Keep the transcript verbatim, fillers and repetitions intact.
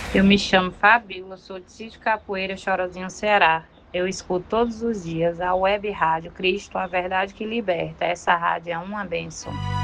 Eu me chamo Fabíola, sou de Sítio Capoeira, Chorozinho, Ceará. Eu escuto todos os dias a web rádio Cristo, a verdade que liberta. Essa rádio é uma bênção.